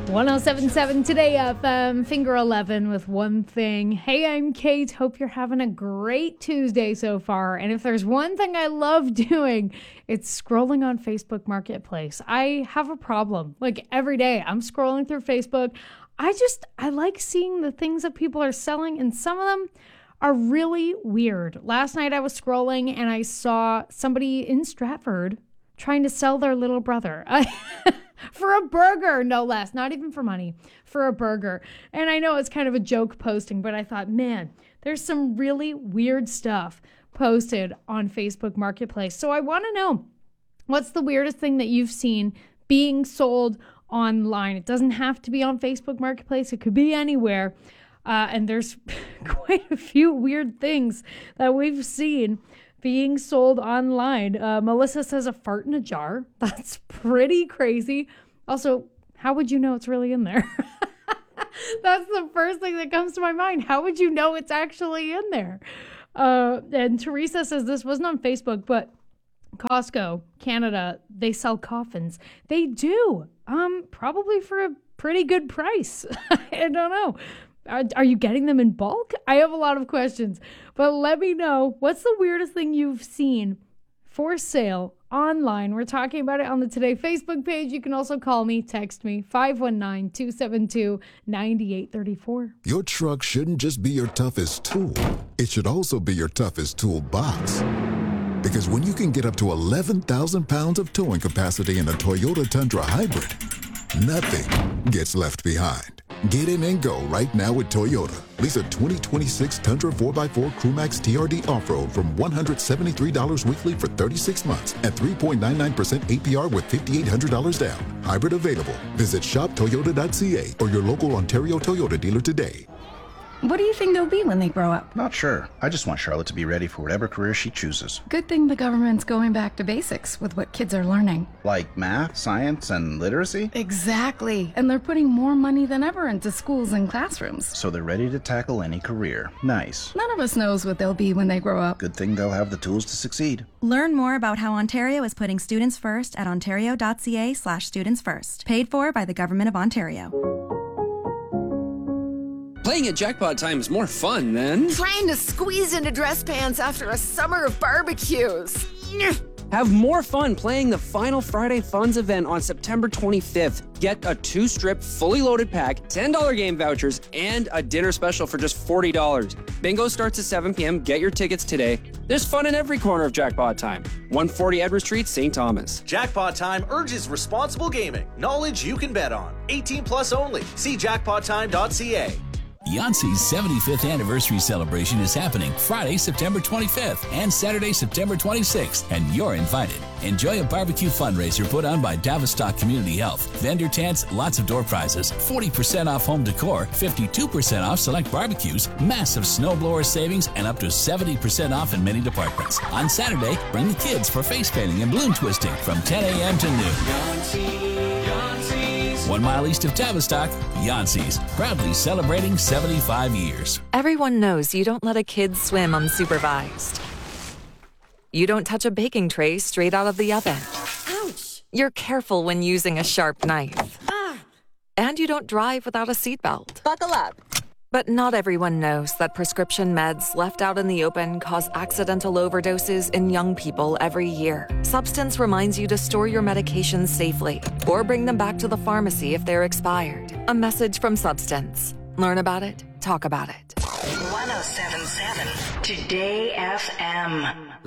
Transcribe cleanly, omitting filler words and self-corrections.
1077 Today FM, Finger 11 with One Thing. Hey, I'm Kate. Hope you're having a great Tuesday so far. And if there's one thing I love doing, it's scrolling on Facebook Marketplace. I have a problem. Like every day I'm scrolling through Facebook. I like seeing the things that people are selling, and some of them are really weird. Last night I was scrolling and I saw somebody in Stratford trying to sell their little brother. For a burger, no less. Not even for money, for a burger. And I know it's kind of a joke posting, but I thought, man, there's some really weird stuff posted on Facebook Marketplace. So I want to know, what's the weirdest thing that you've seen being sold online? It doesn't have to be on Facebook Marketplace. It could be anywhere. And there's quite a few weird things that we've seen being sold online. Melissa says a fart in a jar. That's pretty crazy. Also, how would you know it's really in there? That's the first thing that comes to my mind. How would you know it's actually in there? And Teresa says this wasn't on Facebook, but Costco, Canada, they sell coffins. They do. Probably for a pretty good price. I don't know. Are you getting them in bulk? I have a lot of questions, but let me know, what's the weirdest thing you've seen for sale online? We're talking about it on the Today Facebook page. You can also call me, text me, 519-272-9834. Your truck shouldn't just be your toughest tool. It should also be your toughest toolbox. Because when you can get up to 11,000 pounds of towing capacity in a Toyota Tundra Hybrid, nothing gets left behind. Get in and go right now with Toyota. Lease a 2026 Tundra 4x4 Crewmax TRD Off-Road from $173 weekly for 36 months at 3.99% APR with $5,800 down. Hybrid available. Visit shoptoyota.ca or your local Ontario Toyota dealer today. What do you think they'll be when they grow up? Not sure. I just want Charlotte to be ready for whatever career she chooses. Good thing the government's going back to basics with what kids are learning. Like math, science, and literacy? Exactly. And they're putting more money than ever into schools and classrooms. So they're ready to tackle any career. Nice. None of us knows what they'll be when they grow up. Good thing they'll have the tools to succeed. Learn more about how Ontario is putting students first at ontario.ca/students first. Paid for by the Government of Ontario. Playing at Jackpot Time is more fun than trying to squeeze into dress pants after a summer of barbecues. Have more fun playing the Final Friday Funds event on September 25th. Get a 2-strip, fully loaded pack, $10 game vouchers, and a dinner special for just $40. Bingo starts at 7 p.m. Get your tickets today. There's fun in every corner of Jackpot Time. 140 Edward Street, St. Thomas. Jackpot Time urges responsible gaming. Knowledge you can bet on. 18 plus only. See jackpottime.ca. Yancey's 75th anniversary celebration is happening Friday, September 25th and Saturday, September 26th, and you're invited. Enjoy a barbecue fundraiser put on by Tavistock Community Health. Vendor tents, lots of door prizes, 40% off home decor, 52% off select barbecues, massive snowblower savings, and up to 70% off in many departments. On Saturday, bring the kids for face painting and balloon twisting from 10 a.m. to noon. 1 mile east of Tavistock, Yancey's, proudly celebrating 75 years. Everyone knows you don't let a kid swim unsupervised. You don't touch a baking tray straight out of the oven. Ouch! You're careful when using a sharp knife. And you don't drive without a seatbelt. Buckle up. But not everyone knows that prescription meds left out in the open cause accidental overdoses in young people every year. Substance reminds you to store your medications safely or bring them back to the pharmacy if they're expired. A message from Substance. Learn about it, talk about it. 1077 Today FM.